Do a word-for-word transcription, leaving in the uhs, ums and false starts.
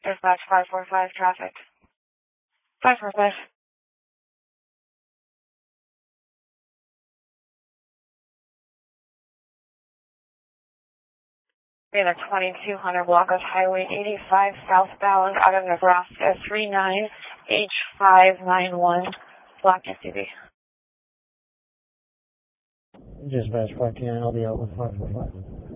Dispatch five four five traffic. five four five. In a twenty-two hundred block of Highway eighty-five southbound out of Nebraska, three nine H five nine one, block S U V. Dispatch five ten, I'll be out with five four five.